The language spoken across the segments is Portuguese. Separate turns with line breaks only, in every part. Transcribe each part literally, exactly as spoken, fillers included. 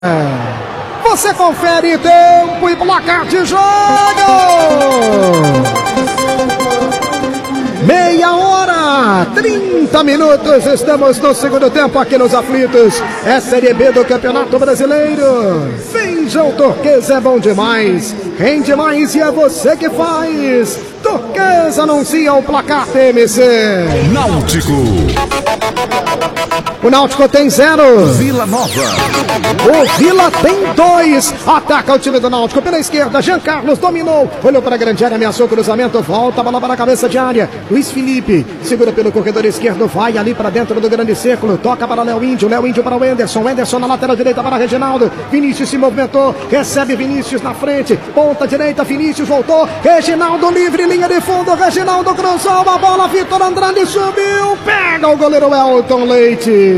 Você confere tempo e placar de jogo. Meia hora, trinta minutos, estamos no segundo tempo aqui nos aflitos. É Série B do Campeonato Brasileiro. Feijão Turquesa é bom demais, rende mais e é você que faz. Turquesa anuncia o placar T M C.
Náutico.
O Náutico tem zero.
Vila Nova.
O Vila tem dois. Ataca o time do Náutico pela esquerda. Jean Carlos dominou. Olhou para a grande área, ameaçou o cruzamento. Volta a bola para a cabeça de área. Luiz Felipe segura pelo corredor esquerdo. Vai ali para dentro do grande círculo. Toca para Léo Índio. Léo Índio para o Enderson. Enderson na lateral direita para Reginaldo. Vinícius se movimentou. Recebe Vinícius na frente. Ponta direita. Vinícius voltou. Reginaldo livre. Linha de fundo. Reginaldo cruzou a bola. Vitor Andrade subiu. Pega o goleiro Elton Leite.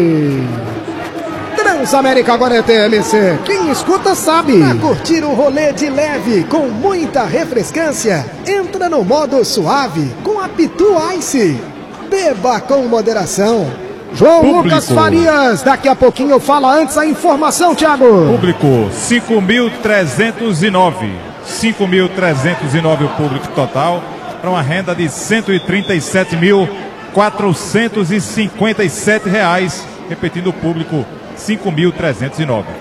Transamérica agora é T M C. Quem escuta sabe. Pra curtir um rolê de leve com muita refrescância, entra no modo suave com a Pitu Ice. Beba com moderação. João Público. Lucas Farias, daqui a pouquinho fala antes a informação, Thiago.
Público, cinco mil trezentos e nove. cinco mil trezentos e nove o público total, para uma renda de cento e trinta e sete mil quatrocentos e cinquenta e sete reais. Repetindo o público, cinco mil trezentos e nove.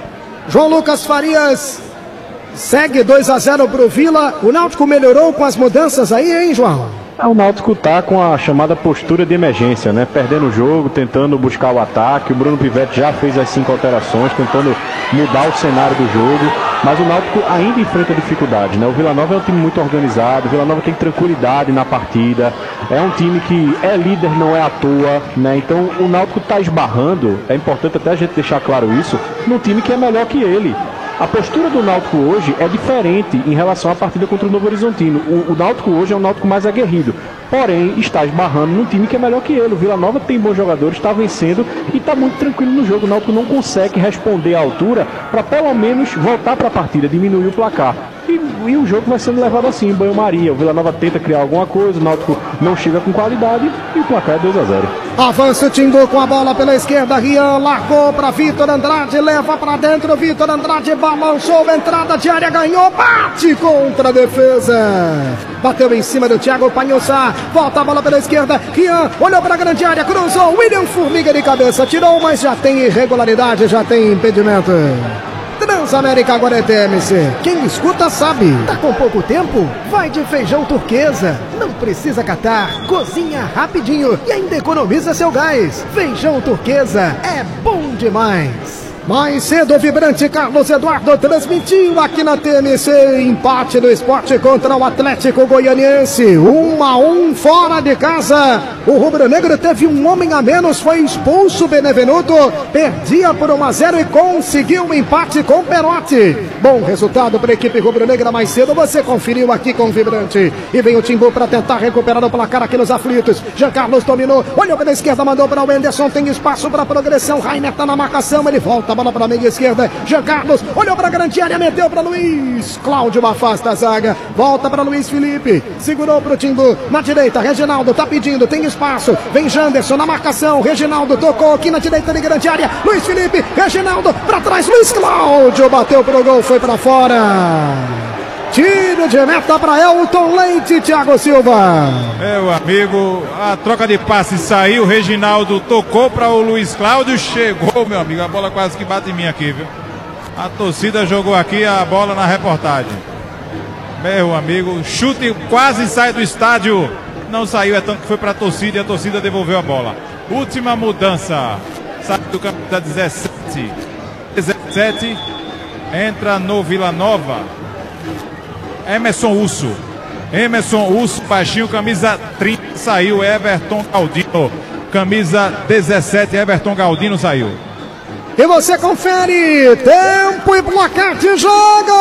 João Lucas Farias segue dois a zero para o Vila. O Náutico melhorou com as mudanças aí, hein, João?
O Náutico tá com a chamada postura de emergência, né? Perdendo o jogo, tentando buscar o ataque. O Bruno Pivetti já fez as cinco alterações, tentando mudar o cenário do jogo. Mas o Náutico ainda enfrenta dificuldade, né? O Vila Nova é um time muito organizado, o Vila Nova tem tranquilidade na partida. É um time que é líder, não é à toa, né? Então o Náutico tá esbarrando, é importante até a gente deixar claro isso, num time que é melhor que ele. A postura do Náutico hoje é diferente em relação à partida contra o Novo Horizontino. O, o Náutico hoje é um Náutico mais aguerrido, porém está esbarrando num time que é melhor que ele. O Vila Nova tem bons jogadores, está vencendo e está muito tranquilo no jogo. O Náutico não consegue responder à altura para pelo menos voltar para a partida, diminuir o placar. E, e o jogo vai sendo levado assim, em banho-maria. O Vila Nova tenta criar alguma coisa, o Náutico não chega com qualidade e o placar é dois a zero.
Avança o Timbu com a bola pela esquerda. Rian largou para Vitor Andrade, leva para dentro. Vitor Andrade balançou, entrada de área, ganhou, bate contra a defesa. Bateu em cima do Thiago Panhussá. Volta a bola pela esquerda. Rian olhou para a grande área, cruzou. William Formiga de cabeça, tirou, mas já tem irregularidade, já tem impedimento. Transamérica agora é T M C. Quem escuta sabe. Tá com pouco tempo? Vai de Feijão Turquesa. Não precisa catar. Cozinha rapidinho e ainda economiza seu gás. Feijão Turquesa é bom demais. Mais cedo o vibrante Carlos Eduardo transmitiu aqui na T M C empate do Esporte contra o Atlético Goianiense, um a um fora de casa. O rubro-negro teve um homem a menos, foi expulso Benevenuto, perdia por um a zero e conseguiu um empate com Perotti. Bom resultado para a equipe rubro-negra. Mais cedo você conferiu aqui com o vibrante. E vem o Timbu para tentar recuperar o placar aqui nos aflitos. Jean Carlos dominou, olhou pela esquerda, mandou para o Enderson, tem espaço para progressão. Rainer tá na marcação, ele volta bola para a meia esquerda, Jean Carlos olhou para a grande área, meteu para Luiz Cláudio, afasta a zaga, volta para Luiz Felipe, segurou para o Timbu, na direita, Reginaldo tá pedindo, tem espaço, vem Janderson na marcação, Reginaldo tocou aqui na direita de grande área, Luiz Felipe, Reginaldo para trás, Luiz Cláudio bateu pro gol, foi para fora. Tiro de meta para Elton Leite, Thiago Silva.
Meu amigo, a troca de passe saiu, Reginaldo tocou para o Luiz Cláudio, chegou, meu amigo, a bola quase que bate em mim aqui, viu? A torcida jogou aqui a bola na reportagem. Meu amigo, chute quase sai do estádio, não saiu, é tanto que foi para a torcida e a torcida devolveu a bola. Última mudança, sai do campo da dezessete, dezessete, entra no Vila Nova. Emerson Urso, Emerson Urso, baixinho, camisa trinta, saiu. Everton Galdino, camisa dezessete, Everton Galdino saiu.
E você confere tempo e placar de jogo.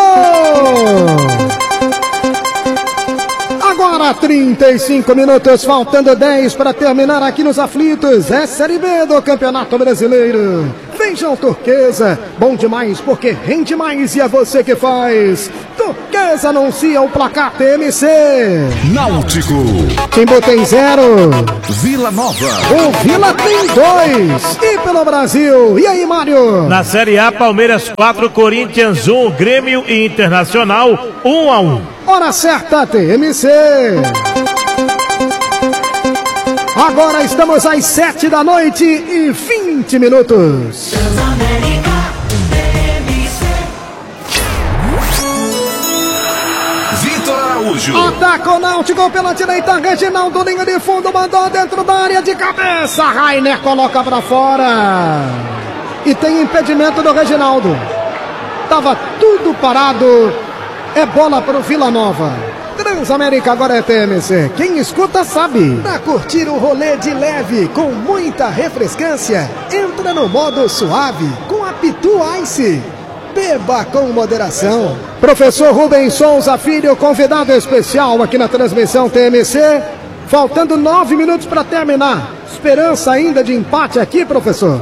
Agora trinta e cinco minutos, faltando dez para terminar aqui nos aflitos. É Série B do Campeonato Brasileiro. Feijão Turquesa, bom demais porque rende mais e é você que faz. Turquesa anuncia o placar T M C.
Náutico.
Timbu tem zero.
Vila Nova.
O Vila tem dois. E pelo Brasil? E aí, Mário?
Na Série A, Palmeiras quatro, Corinthians um, Grêmio e Internacional um a um.
Hora certa, T M C. Agora estamos às sete da noite e vinte minutos.
Vitor Araújo.
Ataca o Náutico pela direita. Reginaldo, linha de fundo, mandou dentro da área de cabeça. Rainer coloca pra fora. E tem impedimento do Reginaldo. Tava tudo parado. É bola pro Vila Nova. Transamérica agora é T M C. Quem escuta sabe. Pra curtir o rolê de leve com muita refrescância, entra no modo suave com a Pitu Ice. Beba com moderação. Professor Rubens Souza Filho, convidado especial aqui na transmissão T M C. Faltando nove minutos para terminar. Esperança ainda de empate aqui, professor?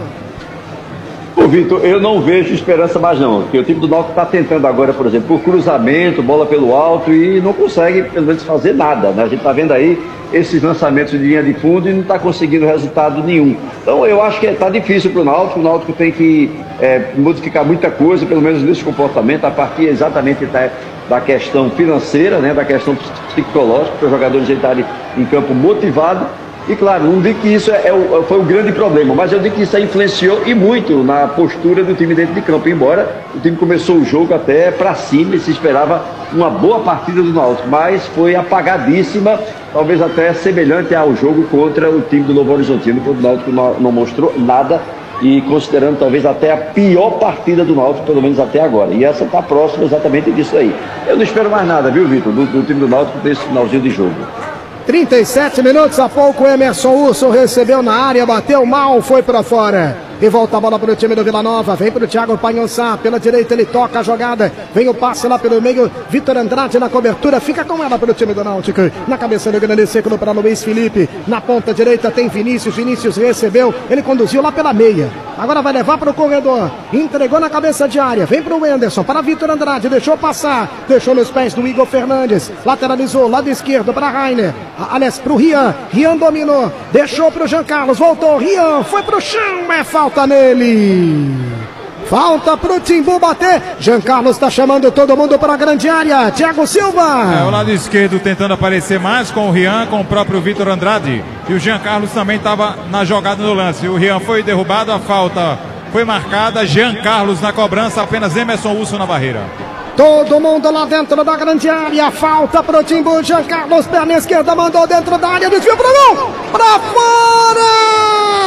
Ô Vitor, eu não vejo esperança mais não, porque o time do Náutico está tentando agora, por exemplo, por cruzamento, bola pelo alto e não consegue, pelo menos, fazer nada, né? A gente está vendo aí esses lançamentos de linha de fundo e não está conseguindo resultado nenhum. Então eu acho que está difícil para o Náutico, o Náutico tem que é, modificar muita coisa, pelo menos nesse comportamento, a partir exatamente da, da questão financeira, né? Da questão psicológica, para os jogadores entrarem em campo motivados. E claro, não digo que isso é, é, foi o grande problema, mas eu digo que isso influenciou e muito na postura do time dentro de campo, embora o time começou o jogo até para cima e se esperava uma boa partida do Náutico, mas foi apagadíssima, talvez até semelhante ao jogo contra o time do Novo Horizontino, quando o Náutico não, não mostrou nada e considerando talvez até a pior partida do Náutico, pelo menos até agora. E essa está próxima exatamente disso aí. Eu não espero mais nada, viu, Vitor, do, do time do Náutico desse finalzinho de jogo.
trinta e sete minutos, há pouco Emerson Urso recebeu na área, bateu mal, foi pra fora. E volta a bola pro time do Vila Nova, vem pro Thiago Panhonçá, pela direita ele toca a jogada, vem o passe lá pelo meio, Vitor Andrade na cobertura, fica com ela pro time do Náutico. Na cabeça do grande círculo para Luiz Felipe, na ponta direita tem Vinícius, Vinícius recebeu, ele conduziu lá pela meia. Agora vai levar pro corredor, entregou na cabeça de área, vem pro Wenderson, para Vitor Andrade, deixou passar, deixou nos pés do Igor Fernandes, lateralizou, lado esquerdo para Rainer, aliás, pro Rian, Rian dominou, deixou pro Jean Carlos, voltou, Rian, foi pro chão, é falta nele. Falta pro Timbu bater, Jean Carlos tá chamando todo mundo para a grande área, Thiago Silva.
É, o lado esquerdo tentando aparecer mais com o Rian, com o próprio Vitor Andrade. E o Jean Carlos também estava na jogada no lance. O Rian foi derrubado, a falta foi marcada, Jean Carlos na cobrança, apenas Emerson Urso na barreira.
Todo mundo lá dentro da grande área, falta pro Timbu, Jean Carlos, perna esquerda, mandou dentro da área, desviou pro gol, pra fora!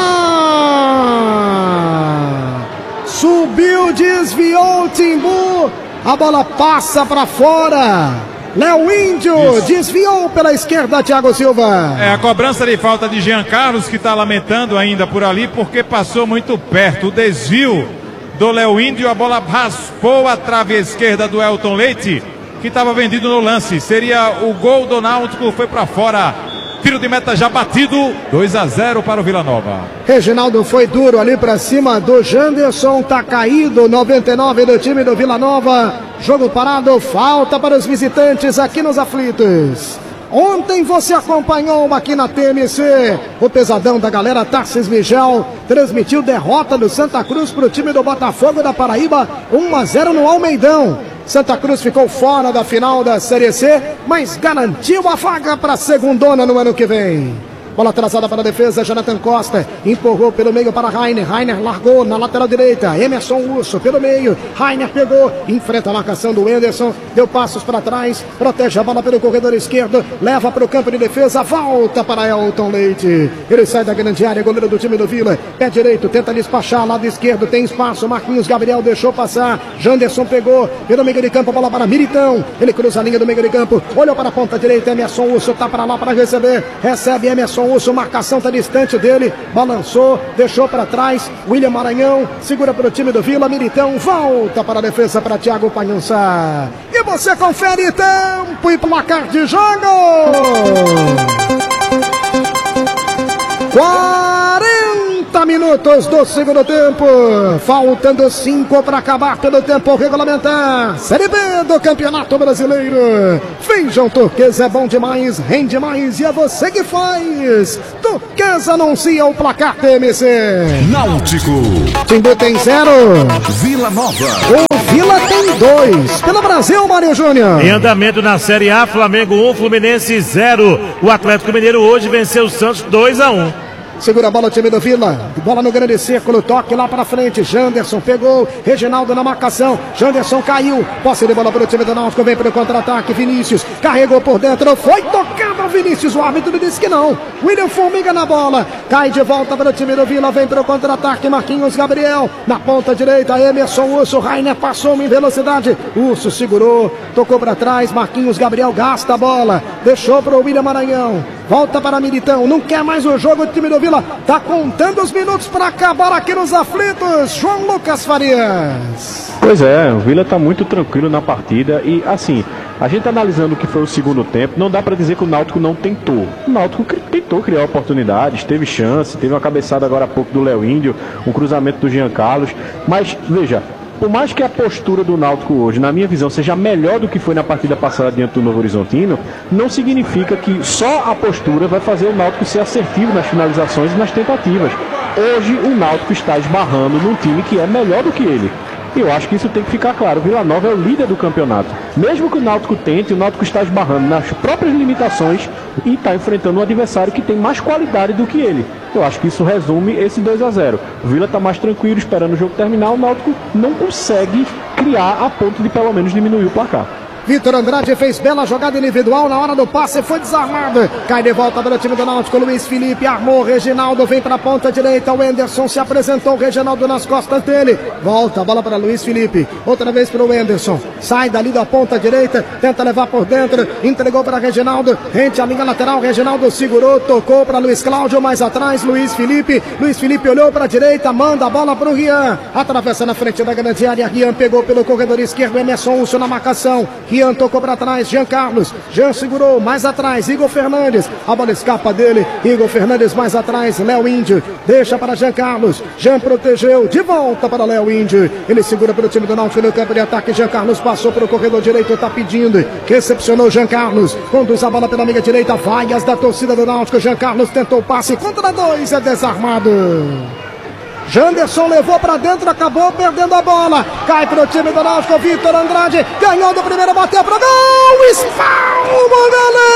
Subiu, desviou o Timbu, a bola passa pra fora. Léo Índio, isso. Desviou pela esquerda, Thiago Silva.
É, a cobrança de falta de Jean Carlos, que está lamentando ainda por ali, porque passou muito perto. O desvio do Léo Índio, a bola raspou a trave esquerda do Elton Leite, que estava vendido no lance. Seria o gol do Náutico, foi para fora. Tiro de meta já batido, dois a zero para o Vila Nova.
Reginaldo foi duro ali para cima do Janderson, tá caído, noventa e nove do time do Vila Nova. Jogo parado, falta para os visitantes aqui nos aflitos. Ontem você acompanhou aqui na T M C, o pesadão da galera Tarcísio Miguel transmitiu derrota do Santa Cruz para o time do Botafogo da Paraíba, um a zero no Almeidão. Santa Cruz ficou fora da final da Série C, mas garantiu a vaga para a segundona no ano que vem. Bola atrasada para a defesa, Jonathan Costa empurrou pelo meio para Rainer, Rainer largou na lateral direita, Emerson Urso pelo meio, Rainer pegou, enfrenta a marcação do Wenderson, deu passos para trás, protege a bola pelo corredor esquerdo, leva para o campo de defesa, volta para Elton Leite, ele sai da grande área, goleiro do time do Vila, pé direito, tenta despachar, lado esquerdo, tem espaço, Marquinhos Gabriel deixou passar, Janderson pegou, pelo meio de campo, bola para Militão, ele cruza a linha do meio de campo, olhou para a ponta direita, Emerson Urso tá para lá para receber, recebe Emerson Urso, marcação está distante dele, balançou, deixou para trás, William Maranhão, segura para o time do Vila, Militão, volta para a defesa para Thiago Panhonçá. E você confere tempo e placar de jogo. quarenta trinta minutos do segundo tempo. Faltando cinco para acabar pelo tempo regulamentar. Série B do Campeonato Brasileiro. Feijão Turquesa é bom demais, rende mais e é você que faz. Turquesa anuncia o placar T M C.
Náutico.
Timbu tem zero.
Vila Nova.
O Vila tem dois. Pelo Brasil, Mário Júnior.
Em andamento na Série A, Flamengo um, Fluminense zero. O Atlético Mineiro hoje venceu o Santos dois a um.
Segura a bola o time do Vila. Bola no grande círculo. Toque lá para frente. Janderson pegou. Reginaldo na marcação. Janderson caiu. Posse de bola para o time do Náutico. Vem para o contra-ataque. Vinícius carregou por dentro. Foi tocado. Vinícius. O árbitro disse que não. William Formiga na bola. Cai de volta para o time do Vila. Vem para o contra-ataque. Marquinhos Gabriel. Na ponta direita. Emerson Urso. Rainer passou em velocidade. Urso segurou. Tocou para trás. Marquinhos Gabriel gasta a bola. Deixou para o William Maranhão. Volta para Militão. Não quer mais o jogo. O time do Vila tá contando os minutos para acabar aqui nos aflitos. João Lucas Farias.
Pois é, o Vila tá muito tranquilo na partida e assim, a gente analisando o que foi o segundo tempo, não dá para dizer que o Náutico não tentou. O Náutico tentou criar oportunidades, teve chance, teve uma cabeçada agora há pouco do Léo Índio, um cruzamento do Jean Carlos, mas veja, por mais que a postura do Náutico hoje, na minha visão, seja melhor do que foi na partida passada diante do Novo Horizontino, não significa que só a postura vai fazer o Náutico ser assertivo nas finalizações e nas tentativas. Hoje o Náutico está esbarrando num time que é melhor do que ele. Eu acho que isso tem que ficar claro. O Vila Nova é o líder do campeonato. Mesmo que o Náutico tente, o Náutico está esbarrando nas próprias limitações e está enfrentando um adversário que tem mais qualidade do que ele. Eu acho que isso resume esse dois a zero. O Vila está mais tranquilo, esperando o jogo terminar. O Náutico não consegue criar a ponto de pelo menos diminuir o placar.
Vitor Andrade fez bela jogada individual na hora do passe, foi desarmado. Cai de volta para o time do Náutico. Luiz Felipe armou. Reginaldo vem para a ponta direita. O Enderson se apresentou. O Reginaldo nas costas dele. Volta a bola para Luiz Felipe. Outra vez para o Enderson. Sai dali da ponta direita. Tenta levar por dentro. Entregou para Reginaldo. Rente a linha lateral. Reginaldo segurou. Tocou para Luiz Cláudio. Mais atrás, Luiz Felipe. Luiz Felipe olhou para a direita. Manda a bola para o Rian. Atravessa na frente da grande área. Rian pegou pelo corredor esquerdo. Emerson Urso na marcação. Rian tocou para trás, Jean Carlos, Jean segurou, mais atrás, Igor Fernandes, a bola escapa dele, Igor Fernandes mais atrás, Léo Índio, deixa para Jean Carlos, Jean protegeu, de volta para Léo Índio, ele segura pelo time do Náutico no campo de ataque, Jean Carlos passou para o corredor direito, está pedindo, recepcionou Jean Carlos, conduz a bola pela amiga direita, vaias da torcida do Náutico, Jean Carlos tentou o passe, contra dois, é desarmado. Janderson levou para dentro, acabou perdendo a bola. Cai para o time do Náutico, Vitor Andrade ganhou do primeiro, bateu para o gol, espalma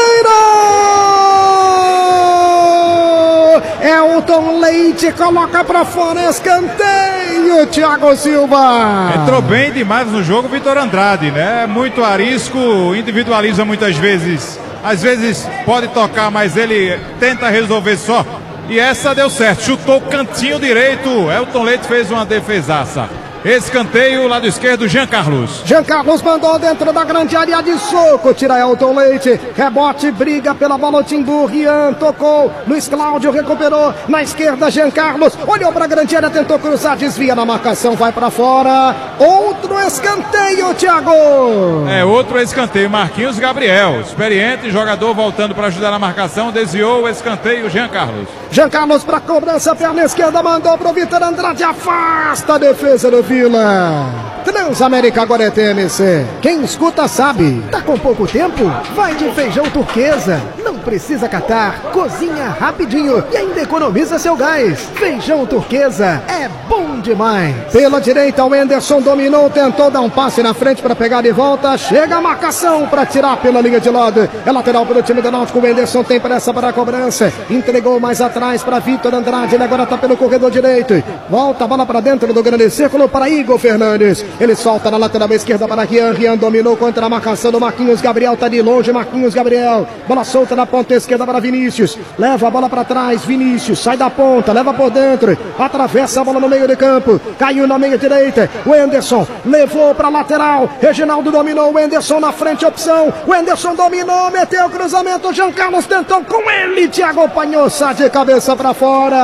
a galera. Elton Leite coloca para fora, escanteio, Thiago Silva.
Entrou bem demais no jogo Vitor Andrade, né? Muito arisco, individualiza muitas vezes. Às vezes pode tocar, mas ele tenta resolver só. E essa deu certo, chutou o cantinho direito. Elton Leite fez uma defesaça. Escanteio, lado esquerdo, Jean Carlos.
Jean Carlos mandou dentro da grande área de soco. Tira Elton Leite. Rebote, briga pela bola o Timbu. Rian tocou. Luiz Cláudio recuperou. Na esquerda, Jean Carlos. Olhou para a grande área, tentou cruzar. Desvia na marcação, vai para fora. Outro escanteio, Thiago.
É, outro escanteio. Marquinhos Gabriel. Experiente, jogador voltando para ajudar na marcação. Desviou o escanteio, Jean Carlos.
Jean Carlos para cobrança, perna esquerda, mandou para o Vitor Andrade. Afasta a defesa do Vila. Transamérica agora é T M C. Quem escuta sabe. Tá com pouco tempo? Vai de Feijão Turquesa. Não precisa catar. Cozinha rapidinho e ainda economiza seu gás. Feijão Turquesa é bom demais. Pela direita, o Enderson dominou, tentou dar um passe na frente para pegar de volta. Chega a marcação para tirar pela linha de lado. É lateral para o time do Náutico. O Enderson tem pressa para a cobrança. Entregou mais atrás para Vitor Andrade. Ele agora está pelo corredor direito. Volta a bola para dentro do grande círculo para Igor Fernandes. Ele solta na lateral esquerda para Rian. Rian dominou contra a marcação do Marquinhos Gabriel. Tá de longe, Marquinhos Gabriel. Bola solta na ponta esquerda para Vinícius. Leva a bola para trás. Vinícius sai da ponta, leva por dentro. Atravessa a bola no meio de campo. Caiu na meia direita. O Enderson levou para lateral. Reginaldo dominou. O Enderson na frente, opção. O Enderson dominou, meteu o cruzamento. Jean Carlos tentou com ele. Thiago Panhoça de cabeça para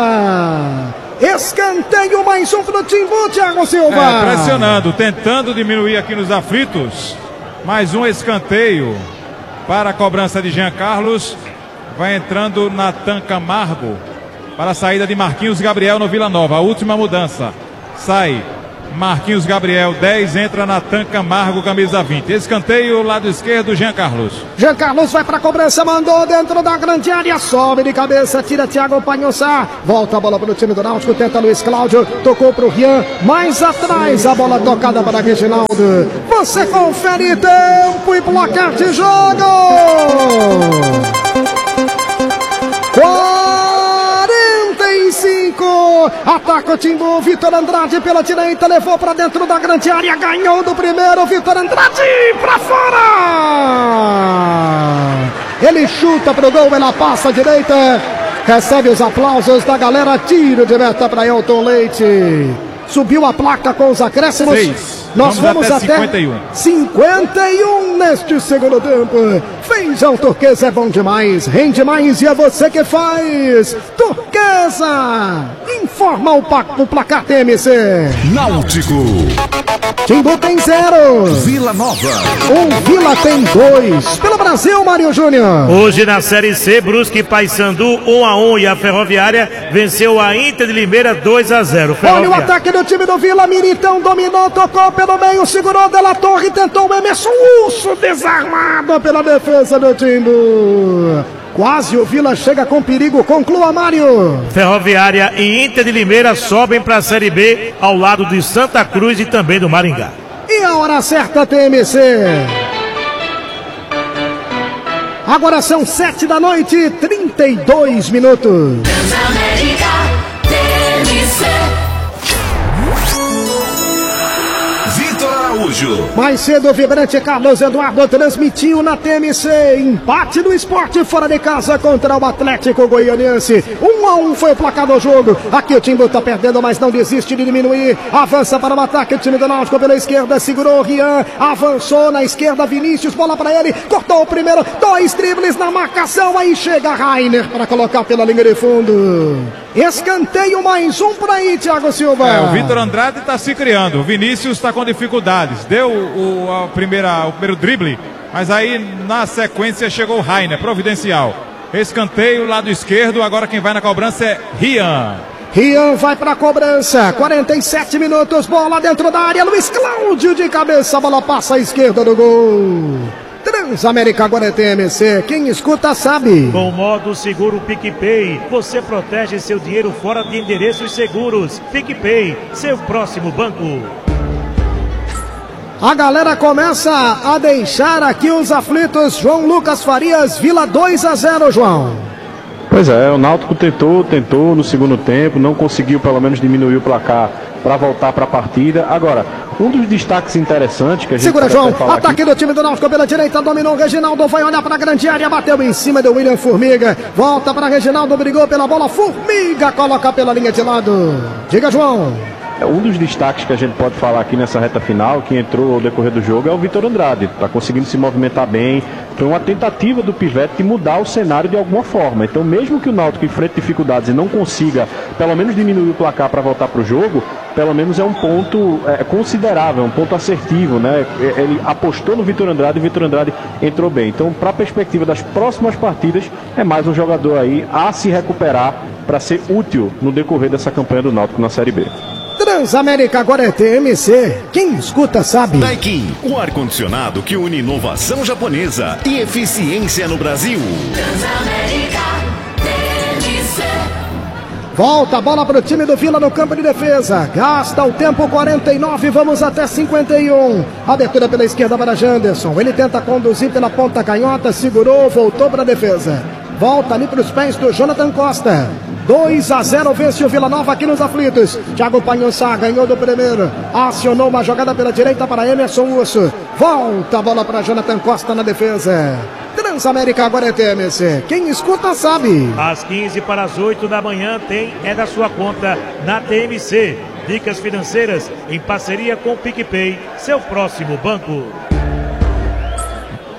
fora. Escanteio, mais um pro Timbu, Thiago Silva.
É, pressionando, tentando diminuir aqui nos aflitos. Mais um escanteio para a cobrança de Jean Carlos. Vai entrando Natan Camargo. para a saída de Marquinhos Gabriel no Vila Nova. A última mudança. Sai Marquinhos Gabriel, dez, entra Natan Camargo, camisa vinte. Escanteio, lado esquerdo, Jean Carlos.
Jean Carlos vai para a cobrança, mandou dentro da grande área, sobe de cabeça, tira Thiago Panhossá. Volta a bola para o time do Náutico, tenta Luiz Cláudio, tocou para o Rian, mais atrás a bola tocada para Reginaldo. Você confere tempo e placar de jogo. quarenta e cinco, ataca o Timbu, Vitor Andrade pela direita, levou para dentro da grande área, ganhou do primeiro, Vitor Andrade para fora, ele chuta pro gol, ela passa à direita, recebe os aplausos da galera, tiro de meta para Elton Leite, subiu a placa com os acréscimos.
Seis.
Nós
vamos,
vamos
até,
até
cinquenta e um.
cinquenta e um neste segundo tempo. Feijão Turquesa é bom demais, rende mais e é você que faz. Turquesa, informa o, o placar T M C.
Náutico.
Timbu tem zero.
Vila Nova.
O Vila tem dois. Pelo Brasil, Mário Júnior.
Hoje na Série C, Brusque e Paysandu um a um e a Ferroviária venceu a Inter de Limeira dois a zero.
Olha o ataque do time do Vila, Militão dominou, tocou pelo meio, segurou Della Torre, tentou o Emerson Urso, desarmado pela defesa do Timbu. Quase o Vila chega com perigo, conclua Mário.
Ferroviária e Inter de Limeira sobem para a Série B ao lado de Santa Cruz e também do Maringá.
E a hora certa, T M C. Agora são sete da noite, trinta e dois minutos.
Transamérica, T M C.
Vitor Araújo.
Mais cedo, o vibrante Carlos Eduardo transmitiu na T M C. Empate do Esporte fora de casa contra o Atlético Goianiense. Um a um foi o placar do jogo. Aqui o Timbu tá perdendo, mas não desiste de diminuir. Avança para o ataque o time do Náutico pela esquerda. Segurou o Rian. Avançou na esquerda. Vinícius, bola para ele. Cortou o primeiro. Dois dribles na marcação. Aí chega Rainer para colocar pela linha de fundo. Escanteio, mais um por aí, Thiago Silva.
É, o Vitor Andrade está se criando. O Vinícius está com dificuldades. Deu o, a primeira, o primeiro drible, mas aí na sequência chegou o Rainer, providencial. Escanteio, lado esquerdo. Agora quem vai na cobrança é Rian.
Rian vai para a cobrança. quarenta e sete minutos. Bola dentro da área. Luiz Cláudio de cabeça. A bola passa à esquerda do gol. Transamérica agora é T M C, quem escuta sabe.
Com o modo seguro PicPay, você protege seu dinheiro fora de endereços seguros. PicPay, seu próximo banco.
A galera começa a deixar aqui os aflitos. João Lucas Farias, Vila dois a zero, João.
Pois é, o Náutico tentou, tentou no segundo tempo, não conseguiu pelo menos diminuir o placar para voltar para a partida. Agora, um dos destaques interessantes que a gente
segura, João, ataque
aqui
do time do Náutico pela direita, dominou o Reginaldo, vai olhar para a grande área, bateu em cima do William Formiga, volta para Reginaldo, brigou pela bola, Formiga coloca pela linha de lado. Diga, João.
Um dos destaques que a gente pode falar aqui nessa reta final, que entrou ao decorrer do jogo, é o Vitor Andrade. Está conseguindo se movimentar bem. Foi uma tentativa do Pivete de mudar o cenário de alguma forma. Então, mesmo que o Náutico enfrente dificuldades e não consiga, pelo menos, diminuir o placar para voltar para o jogo, pelo menos é um ponto é, considerável, um ponto assertivo, né? Ele apostou no Vitor Andrade e o Vitor Andrade entrou bem. Então, para a perspectiva das próximas partidas, é mais um jogador aí a se recuperar para ser útil no decorrer dessa campanha do Náutico na Série B.
Transamérica agora é T M C, quem escuta sabe.
Daikin, o ar-condicionado que une inovação japonesa e eficiência no Brasil.
Transamérica, T M C.
Volta a bola para o time do Vila no campo de defesa. Gasta o tempo quarenta e nove, vamos até cinquenta e um. Abertura pela esquerda para Janderson. Ele tenta conduzir pela ponta canhota, segurou, voltou para a defesa. Volta ali para os pés do Jonathan Costa. dois a zero vence o Vila Nova aqui nos aflitos. Thiago Panhossá ganhou do primeiro. Acionou uma jogada pela direita para Emerson Urso. Volta a bola para Jonathan Costa na defesa. Transamérica agora é T M C. Quem escuta sabe.
Às quinze para as oito da manhã tem É da Sua Conta na T M C. Dicas financeiras em parceria com o PicPay, seu próximo banco.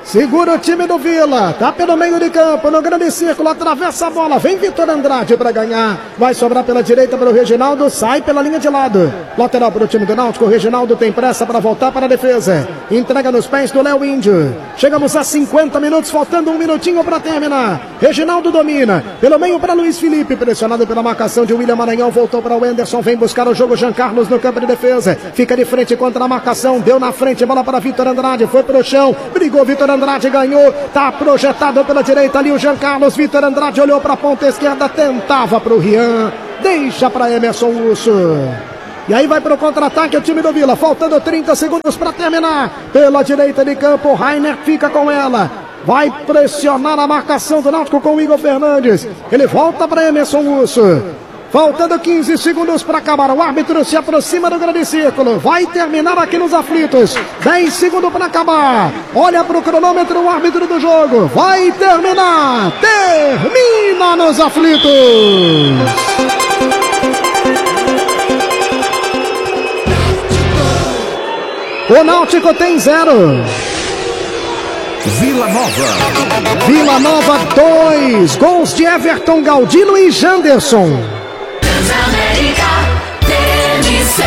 Segura o time do Vila, tá pelo meio de campo, no grande círculo, atravessa a bola, vem Vitor Andrade para ganhar, vai sobrar pela direita para o Reginaldo, sai pela linha de lado, lateral para o time do Náutico, o Reginaldo tem pressa para voltar para a defesa, entrega nos pés do Léo Índio, chegamos a cinquenta minutos, faltando um minutinho para terminar, Reginaldo domina, pelo meio para Luiz Felipe, pressionado pela marcação de William Maranhão, voltou para o Anderson, vem buscar o jogo Jean Carlos no campo de defesa, fica de frente contra a marcação, deu na frente, bola para Vitor Andrade, foi para o chão, brigou Vitor Andrade, ganhou, tá projetado pela direita ali o Jean Carlos, Vitor Andrade olhou para a ponta esquerda, tentava para o Rian, deixa para Emerson Urso. E aí vai para o contra-ataque o time do Vila, faltando trinta segundos para terminar, pela direita de campo, Rainer fica com ela, vai pressionar a marcação do Náutico com o Igor Fernandes, ele volta para Emerson Urso. Faltando quinze segundos para acabar. O árbitro se aproxima do grande círculo. Vai terminar aqui nos aflitos. dez segundos para acabar. Olha para o cronômetro o árbitro do jogo. Vai terminar. Termina nos aflitos. O Náutico tem zero.
Vila Nova.
Vila Nova dois. Gols de Everton Galdino e Janderson.
Transamérica T M C.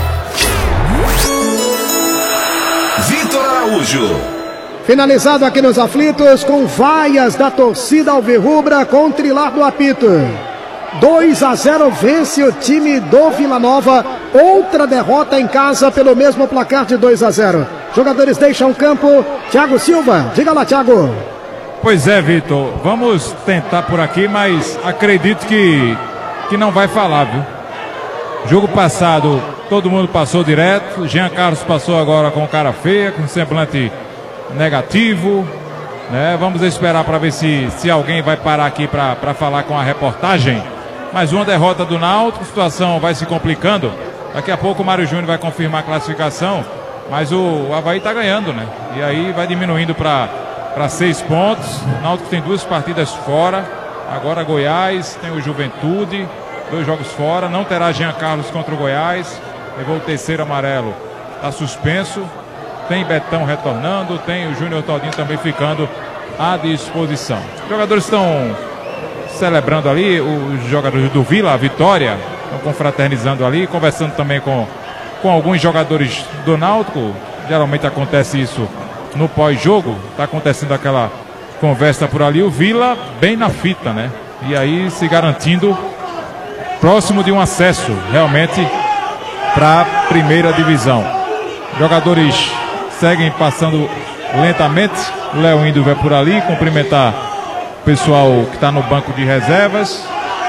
Vitor Araújo.
Finalizado aqui nos aflitos com vaias da torcida alvirrubra com trilar do apito. dois a zero vence o time do Vila Nova. Outra derrota em casa pelo mesmo placar de dois a zero. Jogadores deixam o campo. Thiago Silva, diga lá, Thiago.
Pois é, Vitor. Vamos tentar por aqui, mas acredito que, que não vai falar, viu? Jogo passado, todo mundo passou direto. Jean Carlos passou agora com cara feia, com semblante negativo. Né? Vamos esperar para ver se, se alguém vai parar aqui para falar com a reportagem. Mais uma derrota do Náutico, a situação vai se complicando. Daqui a pouco o Mário Júnior vai confirmar a classificação, mas o Avaí está ganhando, né? E aí vai diminuindo para seis pontos. O Náutico tem duas partidas fora. Agora Goiás, tem o Juventude, dois jogos fora. Não terá Jean Carlos contra o Goiás. Levou o terceiro amarelo, está suspenso. Tem Betão retornando, tem o Júnior Todinho também ficando à disposição. Os jogadores estão celebrando ali, os jogadores do Vila, a vitória, estão confraternizando ali, conversando também com, com alguns jogadores do Náutico. Geralmente acontece isso no pós-jogo, está acontecendo aquela conversa por ali, o Vila bem na fita, né? E aí se garantindo próximo de um acesso realmente para a primeira divisão. Jogadores seguem passando lentamente, o Léo Índio vai por ali cumprimentar o pessoal que está no banco de reservas.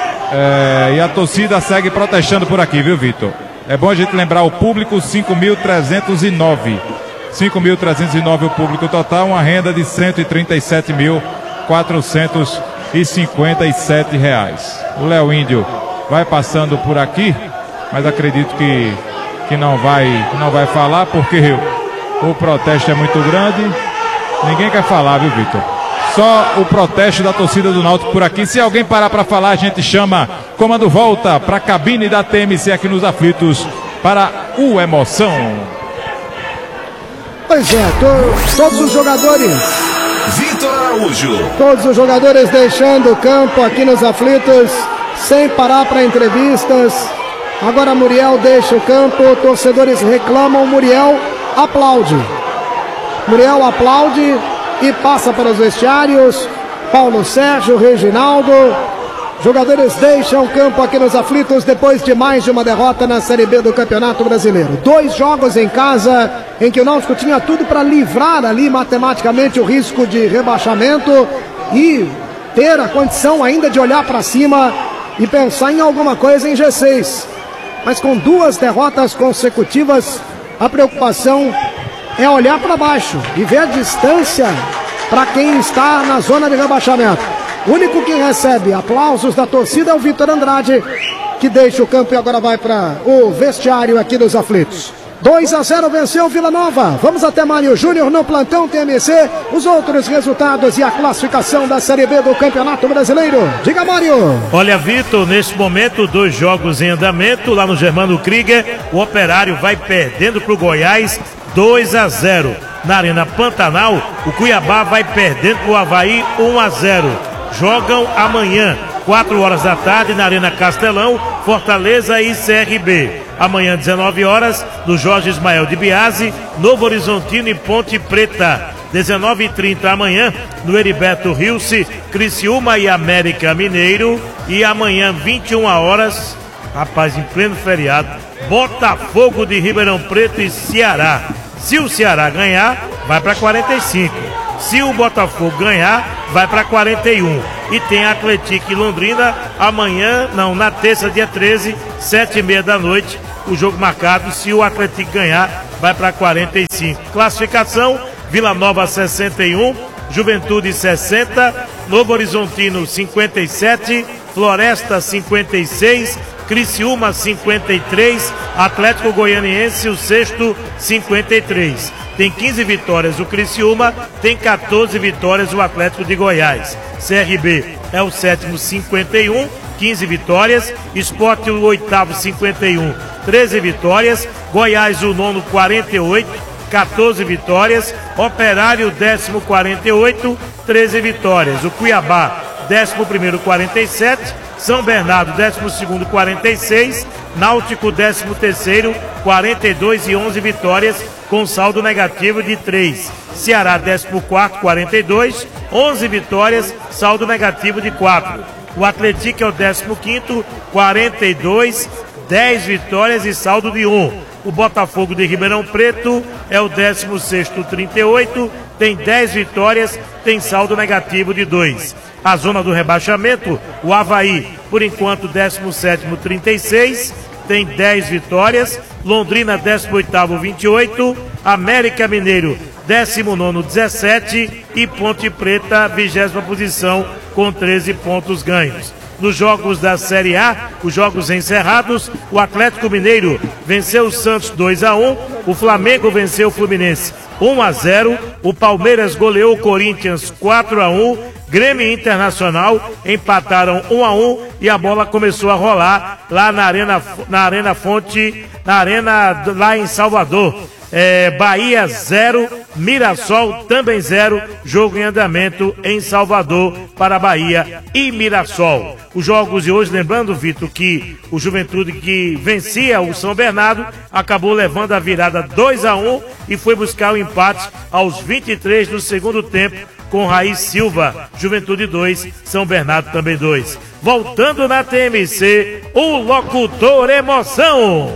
É, e a torcida segue protestando por aqui, viu, Vitor? É bom a gente lembrar o público, cinco mil trezentos e nove. cinco mil trezentos e nove o público total, uma renda de cento e trinta e sete mil quatrocentos e cinquenta e sete reais. O Léo Índio vai passando por aqui, mas acredito que, que, não, vai, que não vai falar, porque o, o protesto é muito grande. Ninguém quer falar, viu, Vitor? Só o protesto da torcida do Náutico por aqui. Se alguém parar para falar, a gente chama. Comando volta para a cabine da T M C aqui nos aflitos para o Emoção.
Pois é, to, todos os jogadores.
Vitor Araújo.
Todos os jogadores deixando o campo aqui nos aflitos, sem parar para entrevistas. Agora Muriel deixa o campo, torcedores reclamam, Muriel aplaude. Muriel aplaude e passa para os vestiários. Paulo Sérgio, Reginaldo. Jogadores deixam o campo aqui nos aflitos depois de mais de uma derrota na Série B do Campeonato Brasileiro. Dois jogos em casa em que o Náutico tinha tudo para livrar ali matematicamente o risco de rebaixamento e ter a condição ainda de olhar para cima e pensar em alguma coisa em G seis. Mas com duas derrotas consecutivas, a preocupação é olhar para baixo e ver a distância para quem está na zona de rebaixamento. O único que recebe aplausos da torcida é o Vitor Andrade, que deixa o campo e agora vai para o vestiário aqui dos aflitos. dois a zero venceu o Vila Nova. Vamos até Mário Júnior no plantão T M C. Os outros resultados e a classificação da Série B do Campeonato Brasileiro. Diga, Mário.
Olha, Vitor, neste momento, dois jogos em andamento lá no Germano Krieger. O Operário vai perdendo para o Goiás dois a zero. Na Arena Pantanal, o Cuiabá vai perdendo pro Avaí um a zero. Jogam amanhã, quatro horas da tarde, na Arena Castelão, Fortaleza e C R B. Amanhã, dezenove horas, no Jorge Ismael de Biase, Novo Horizontino e Ponte Preta. dezenove e trinta amanhã, no Heriberto Rilse, Criciúma e América Mineiro. E amanhã, vinte e uma horas, rapaz, em pleno feriado, Botafogo de Ribeirão Preto e Ceará. Se o Ceará ganhar, vai para quarenta e cinco. Se o Botafogo ganhar, vai para quarenta e um. E tem Atlético e Londrina amanhã, não, na terça, dia treze, sete e meia da noite. O jogo marcado, se o Atlético ganhar, vai para quarenta e cinco. Classificação: Vila Nova sessenta e um, Juventude sessenta, Novo Horizontino cinquenta e sete, Floresta cinquenta e seis, Criciúma cinquenta e três, Atlético Goianiense o sexto cinquenta e três. Tem quinze vitórias o Criciúma, tem quatorze vitórias o Atlético de Goiás. C R B é o sétimo, cinquenta e um, quinze vitórias. Sport o oitavo, cinquenta e um, treze vitórias. Goiás o nono, quarenta e oito, quatorze vitórias. Operário décimo, quarenta e oito, treze vitórias. O Cuiabá décimo primeiro, quarenta e sete. São Bernardo décimo segundo, quarenta e seis. Náutico décimo terceiro, quarenta e dois e onze vitórias, com saldo negativo de três. Ceará décimo quarto, quarenta e dois, onze vitórias, saldo negativo de quatro. O Atlético é o décimo quinto, quarenta e dois, dez vitórias e saldo de um. O Botafogo de Ribeirão Preto é o décimo sexto, trinta e oito, tem dez vitórias, tem saldo negativo de dois. A zona do rebaixamento, o Avaí, por enquanto, décimo sétimo, trinta e seis, tem dez vitórias. Londrina, décimo oitavo, vinte e oito. América Mineiro, décimo nono, dezessete. E Ponte Preta, vigésima posição, com treze pontos ganhos. Nos jogos da Série A, os jogos encerrados, o Atlético Mineiro venceu o Santos dois a um, o Flamengo venceu o Fluminense um a zero, o Palmeiras goleou o Corinthians quatro a um, Grêmio e Internacional empataram um a um e a bola começou a rolar lá na Arena, na Arena Fonte, na Arena lá em Salvador. É, Bahia zero, Mirassol também zero, jogo em andamento em Salvador para Bahia e Mirassol. Os jogos de hoje, lembrando, Vitor, que o Juventude, que vencia o São Bernardo, acabou levando a virada dois a um e foi buscar o empate aos vinte e três do segundo tempo com Raiz Silva. Juventude dois, São Bernardo também dois. Voltando na T M C, o locutor emoção.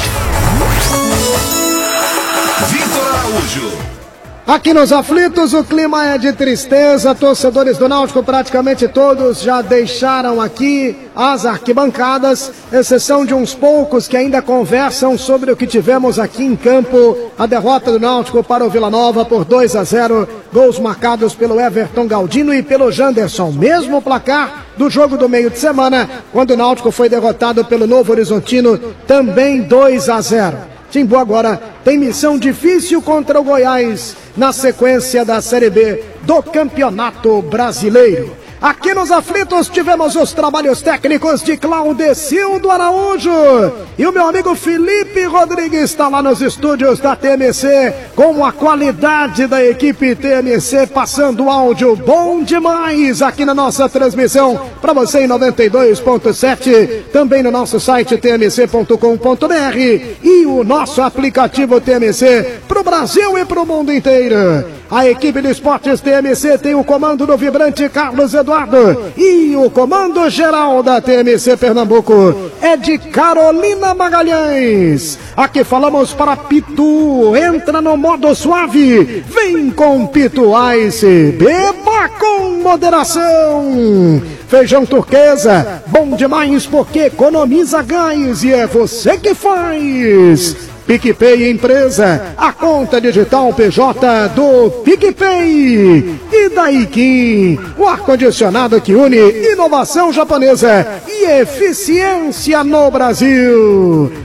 Vitor Araújo.
Aqui nos aflitos o clima é de tristeza, torcedores do Náutico praticamente todos já deixaram aqui as arquibancadas, exceção de uns poucos que ainda conversam sobre o que tivemos aqui em campo, a derrota do Náutico para o Vila Nova por dois a zero, gols marcados pelo Everton Galdino e pelo Janderson, mesmo placar do jogo do meio de semana, quando o Náutico foi derrotado pelo Novo Horizontino, também dois a zero. Timbu agora tem missão difícil contra o Goiás na sequência da Série B do Campeonato Brasileiro. Aqui nos aflitos tivemos os trabalhos técnicos de Claudecildo Araújo e o meu amigo Felipe Rodrigues está lá nos estúdios da T M C com a qualidade da equipe T M C passando áudio bom demais aqui na nossa transmissão para você em noventa e dois ponto sete, também no nosso site t m c ponto com ponto b r e o nosso aplicativo T M C para o Brasil e para o mundo inteiro. A equipe de esportes T M C tem o comando do vibrante Carlos Eduardo e o comando geral da T M C Pernambuco é de Carolina Magalhães. Aqui falamos para Pitu, entra no modo suave, vem com Pitu Ice, beba com moderação. Feijão turquesa, bom demais porque economiza gás e é você que faz. PicPay Empresa, a conta digital P J do PicPay. E Daikin, o ar-condicionado que une inovação japonesa e eficiência no Brasil.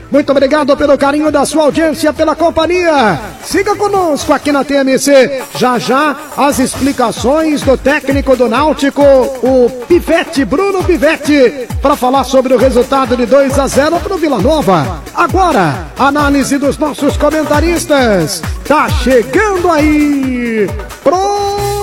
Muito obrigado pelo carinho da sua audiência, pela companhia. Siga conosco aqui na T M C. Já já as explicações do técnico do Náutico, o Pivete, Bruno Pivete, para falar sobre o resultado de dois a zero para o Vila Nova. Agora, análise dos nossos comentaristas. Tá chegando aí. Pro